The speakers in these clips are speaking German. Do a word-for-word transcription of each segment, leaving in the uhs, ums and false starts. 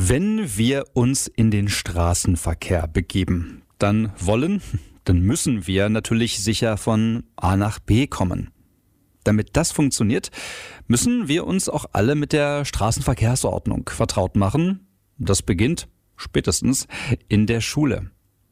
Wenn wir uns in den Straßenverkehr begeben, dann wollen, dann müssen wir natürlich sicher von A nach B kommen. Damit das funktioniert, müssen wir uns auch alle mit der Straßenverkehrsordnung vertraut machen. Das beginnt spätestens in der Schule.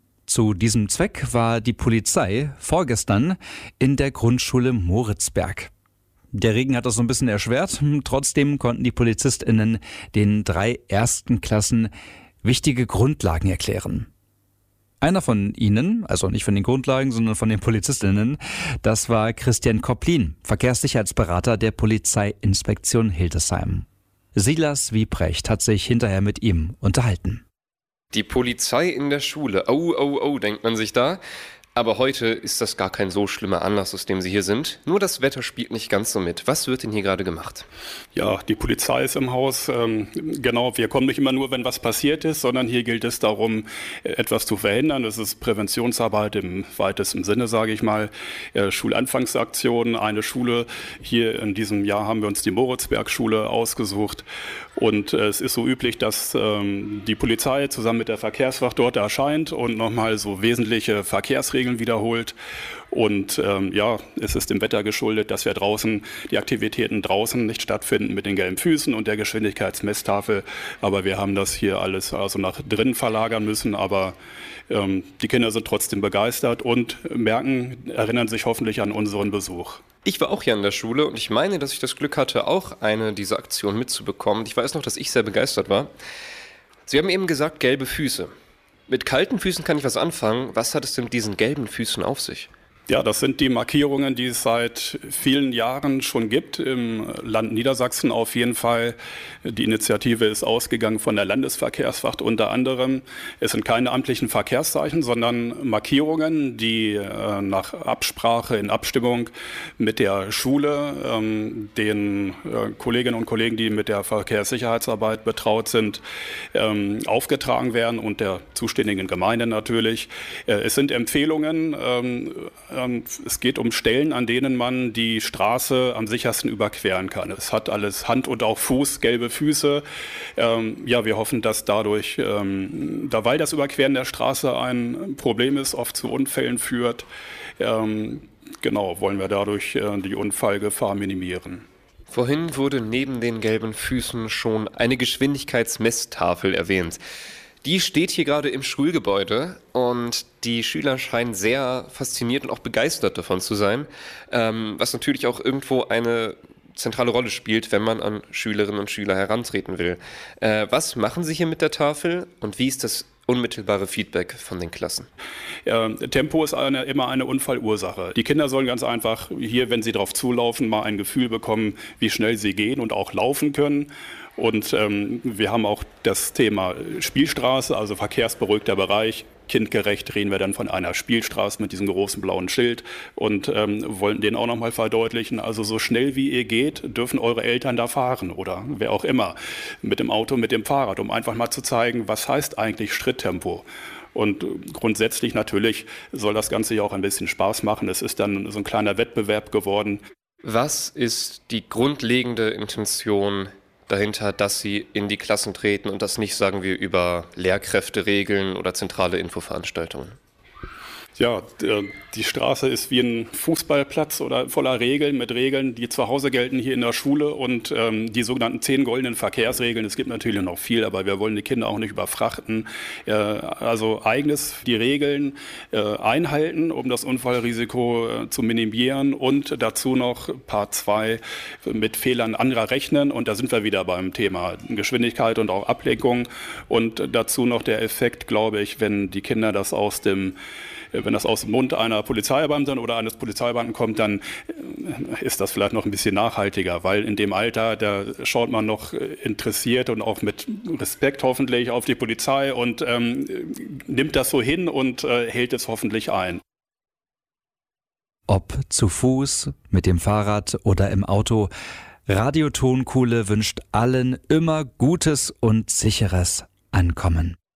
Zu diesem Zweck war die Polizei vorgestern in der Grundschule Moritzberg. Der Regen hat das so ein bisschen erschwert. Trotzdem konnten die PolizistInnen den drei ersten Klassen wichtige Grundlagen erklären. Einer von ihnen, also nicht von den Grundlagen, sondern von den PolizistInnen, das war Christian Kopplin, Verkehrssicherheitsberater der Polizeiinspektion Hildesheim. Silas Wiebrecht hat sich hinterher mit ihm unterhalten. Die Polizei in der Schule, oh, oh, oh, denkt man sich da. Aber heute ist das gar kein so schlimmer Anlass, aus dem Sie hier sind. Nur das Wetter spielt nicht ganz so mit. Was wird denn hier gerade gemacht? Ja, die Polizei ist im Haus. Ähm, genau, wir kommen nicht immer nur, wenn was passiert ist, sondern hier gilt es darum, etwas zu verhindern. Das ist Präventionsarbeit im weitesten Sinne, sage ich mal. Äh, Schulanfangsaktionen, eine Schule. Hier in diesem Jahr haben wir uns die Moritzberg-Schule ausgesucht. Und äh, es ist so üblich, dass ähm, die Polizei zusammen mit der Verkehrswacht dort erscheint und nochmal so wesentliche Verkehrsregeln wiederholt. Und ähm, ja, es ist dem Wetter geschuldet, dass wir draußen, die Aktivitäten draußen nicht stattfinden mit den gelben Füßen und der Geschwindigkeitsmesstafel. Aber wir haben das hier alles also nach drinnen verlagern müssen. Aber ähm, die Kinder sind trotzdem begeistert und merken, erinnern sich hoffentlich an unseren Besuch. Ich war auch hier an der Schule und ich meine, dass ich das Glück hatte, auch eine dieser Aktionen mitzubekommen. Ich weiß noch, dass ich sehr begeistert war. Sie haben eben gesagt, gelbe Füße. Mit kalten Füßen kann ich was anfangen. Was hat es denn mit diesen gelben Füßen auf sich? Ja, das sind die Markierungen, die es seit vielen Jahren schon gibt, im Land Niedersachsen auf jeden Fall. Die Initiative ist ausgegangen von der Landesverkehrswacht unter anderem. Es sind keine amtlichen Verkehrszeichen, sondern Markierungen, die äh, nach Absprache, in Abstimmung mit der Schule, ähm, den äh, Kolleginnen und Kollegen, die mit der Verkehrssicherheitsarbeit betraut sind, ähm, aufgetragen werden und der zuständigen Gemeinde natürlich. Äh, es sind Empfehlungen, ähm, Es geht um Stellen, an denen man die Straße am sichersten überqueren kann. Es hat alles Hand und auch Fuß, gelbe Füße. Ähm, ja, wir hoffen, dass dadurch, ähm, da weil das Überqueren der Straße ein Problem ist, oft zu Unfällen führt, ähm, genau, wollen wir dadurch äh, die Unfallgefahr minimieren. Vorhin wurde neben den gelben Füßen schon eine Geschwindigkeitsmesstafel erwähnt. Die steht hier gerade im Schulgebäude und die Schüler scheinen sehr fasziniert und auch begeistert davon zu sein, ähm, was natürlich auch irgendwo eine zentrale Rolle spielt, wenn man an Schülerinnen und Schüler herantreten will. Äh, was machen Sie hier mit der Tafel und wie ist das unmittelbare Feedback von den Klassen? Ja, Tempo ist eine, immer eine Unfallursache. Die Kinder sollen ganz einfach hier, wenn sie drauf zulaufen, mal ein Gefühl bekommen, wie schnell sie gehen und auch laufen können. Und ähm, wir haben auch das Thema Spielstraße, also verkehrsberuhigter Bereich. Kindgerecht reden wir dann von einer Spielstraße mit diesem großen blauen Schild und ähm, wollen den auch nochmal verdeutlichen. Also so schnell wie ihr geht, dürfen eure Eltern da fahren oder wer auch immer. Mit dem Auto, mit dem Fahrrad, um einfach mal zu zeigen, was heißt eigentlich Schritttempo. Und grundsätzlich natürlich soll das Ganze ja auch ein bisschen Spaß machen. Es ist dann so ein kleiner Wettbewerb geworden. Was ist die grundlegende Intention dahinter, dass Sie in die Klassen treten und das nicht, sagen wir, über Lehrkräfteregeln oder zentrale Infoveranstaltungen? Ja, die Straße ist wie ein Fußballplatz oder voller Regeln, mit Regeln, die zu Hause gelten hier in der Schule und ähm, die sogenannten zehn goldenen Verkehrsregeln. Es gibt natürlich noch viel, aber wir wollen die Kinder auch nicht überfrachten. Äh, also eigenes die Regeln äh, einhalten, um das Unfallrisiko äh, zu minimieren und dazu noch Part zwei mit Fehlern anderer rechnen. Und da sind wir wieder beim Thema Geschwindigkeit und auch Ablenkung. Und dazu noch der Effekt, glaube ich, wenn die Kinder das aus dem Wenn das aus dem Mund einer Polizeibeamtin oder eines Polizeibeamten kommt, dann ist das vielleicht noch ein bisschen nachhaltiger, weil in dem Alter, da schaut man noch interessiert und auch mit Respekt hoffentlich auf die Polizei und ähm, nimmt das so hin und äh, hält es hoffentlich ein. Ob zu Fuß, mit dem Fahrrad oder im Auto, Radio Tonkuhle wünscht allen immer gutes und sicheres Ankommen.